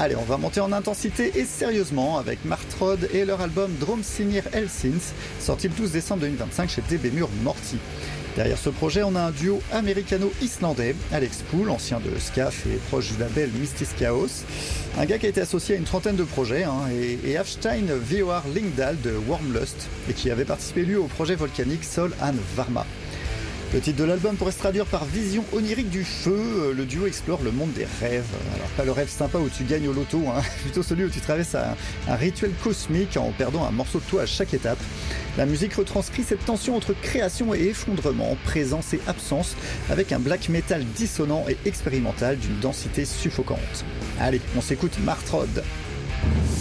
Allez, on va monter en intensité et sérieusement avec Martrod et leur album Dromsimir Helsins, sorti le 12 décembre 2025 chez DB Mur Morty. Derrière ce projet, on a un duo américano-islandais, Alex Poole, ancien de Scaf et proche du label Mystis Chaos, un gars qui a été associé à une trentaine de projets, et Hafstein Vioar Lingdal de Wormlust, et qui avait participé lui au projet volcanique Sol and Varma. Le titre de l'album pourrait se traduire par vision onirique du feu. Le duo explore le monde des rêves. Alors pas le rêve sympa où tu gagnes au loto, plutôt celui où tu traverses un rituel cosmique en perdant un morceau de toi à chaque étape. La musique retranscrit cette tension entre création et effondrement, présence et absence, avec un black metal dissonant et expérimental d'une densité suffocante. Allez, on s'écoute Martrod.